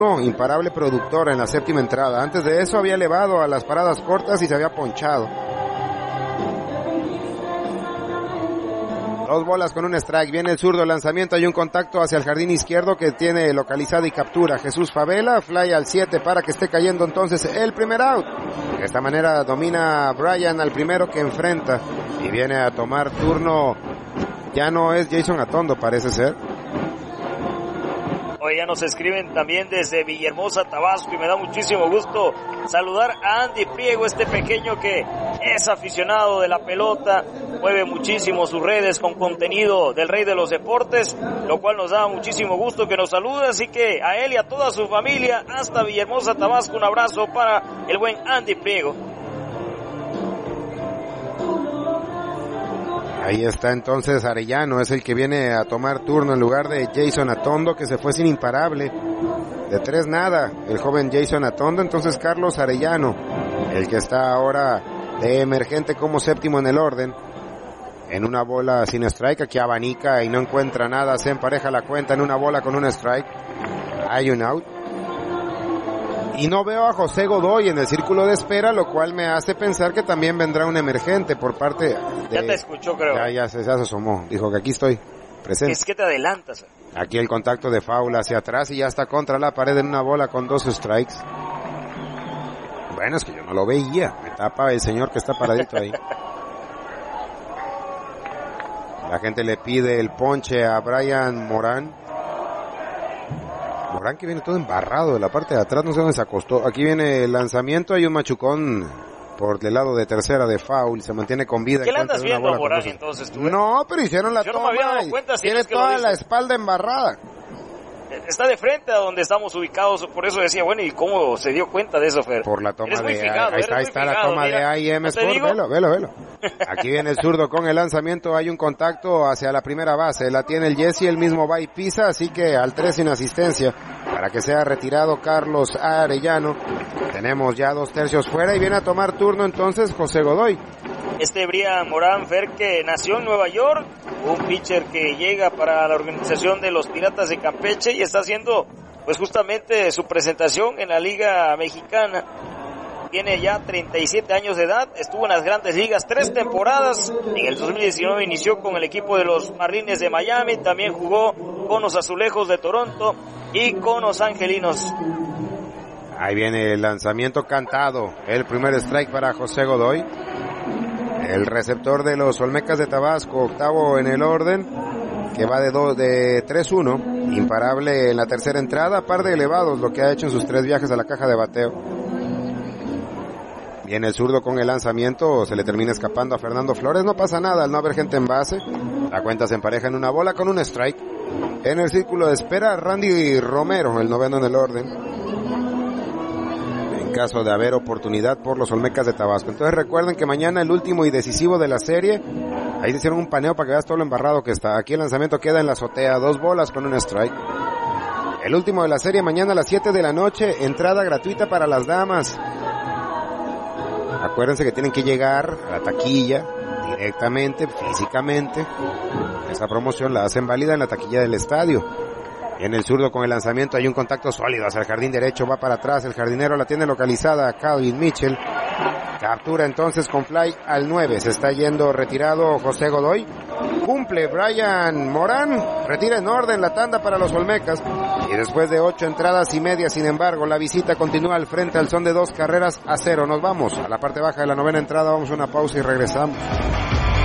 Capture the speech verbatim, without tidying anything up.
imparable productor en la séptima entrada. Antes de eso había elevado a las paradas cortas y se había ponchado. Dos bolas con un strike. Viene el zurdo, lanzamiento, hay un contacto hacia el jardín izquierdo que tiene localizada y captura Jesús Favela. Fly al siete para que esté cayendo entonces el primer out. De esta manera domina Bryan al primero que enfrenta y viene a tomar turno. Ya no es Jason Atondo, parece ser. Hoy ya nos escriben también desde Villahermosa, Tabasco, y me da muchísimo gusto saludar a Andy Priego, este pequeño que es aficionado de la pelota, mueve muchísimo sus redes con contenido del rey de los deportes, lo cual nos da muchísimo gusto que nos salude, así que a él y a toda su familia, hasta Villahermosa, Tabasco, un abrazo para el buen Andy Priego. Ahí está entonces Arellano, es el que viene a tomar turno en lugar de Jason Atondo, que se fue sin imparable. De tres nada, el joven Jason Atondo. Entonces Carlos Arellano, el que está ahora de emergente como séptimo en el orden. En una bola sin strike, aquí abanica y no encuentra nada, se empareja la cuenta en una bola con un strike. Hay un out. Y no veo a José Godoy en el círculo de espera, lo cual me hace pensar que también vendrá un emergente por parte de... Ya te escuchó, creo. Ya, ya, se, ya se asomó. Dijo que aquí estoy presente. Es que te adelantas. Aquí el contacto de foul hacia atrás y ya está contra la pared en una bola con dos strikes. Bueno, es que yo no lo veía. Me tapa el señor que está paradito ahí. La gente le pide el ponche a Brian Morán. Morán que viene todo embarrado de la parte de atrás, no sé dónde se acostó. Aquí viene el lanzamiento, hay un machucón por el lado de tercera de foul, se mantiene con vida. ¿Qué le andas viendo, Morán, entonces tú? No, pero hicieron la Yo toma. No me había dado cuenta, si tiene toda la espalda embarrada. Está de frente a donde estamos ubicados, por eso decía, bueno, ¿y cómo se dio cuenta de eso, Fer? Por la toma eres de... Fijado, ahí está, ahí está la toma mira, de A I M Sport, velo, velo, velo. Aquí viene el zurdo con el lanzamiento, hay un contacto hacia la primera base, la tiene el Jesse, el mismo va y pisa, así que al tres sin asistencia, para que sea retirado Carlos Arellano. Tenemos ya dos tercios fuera y viene a tomar turno entonces José Godoy. Este Brian Morán, Fer, que nació en Nueva York, un pitcher que llega para la organización de los Piratas de Campeche y está haciendo pues justamente su presentación en la Liga Mexicana. Tiene ya treinta y siete años de edad, estuvo en las Grandes Ligas tres temporadas, en el dos mil diecinueve inició con el equipo de los Marlins de Miami, también jugó con los Azulejos de Toronto y con los Angelinos. Ahí viene el lanzamiento cantado, el primer strike para José Godoy. El receptor de los Olmecas de Tabasco, octavo en el orden, que va de dos, de tres uno, imparable en la tercera entrada, par de elevados lo que ha hecho en sus tres viajes a la caja de bateo. Viene el zurdo con el lanzamiento, se le termina escapando a Fernando Flores, no pasa nada al no haber gente en base, la cuenta se empareja en una bola con un strike. En el círculo de espera, Randy Romero, el noveno en el orden, caso de haber oportunidad por los Olmecas de Tabasco. Entonces recuerden que mañana el último y decisivo de la serie, ahí hicieron un paneo para que veas todo lo embarrado que está. Aquí el lanzamiento queda en la azotea, dos bolas con un strike. El último de la serie mañana a las siete de la noche, entrada gratuita para las damas. Acuérdense que tienen que llegar a la taquilla directamente, físicamente. Esa promoción la hacen válida en la taquilla del estadio. En el zurdo con el lanzamiento hay un contacto sólido hacia el jardín derecho, va para atrás, el jardinero la tiene localizada, Calvin Mitchell. Captura entonces con fly al nueve, se está yendo retirado José Godoy. Cumple Brian Morán, retira en orden la tanda para los Olmecas. Y después de ocho entradas y media, sin embargo, la visita continúa al frente al son de dos carreras a cero. Nos vamos a la parte baja de la novena entrada, vamos a una pausa y regresamos.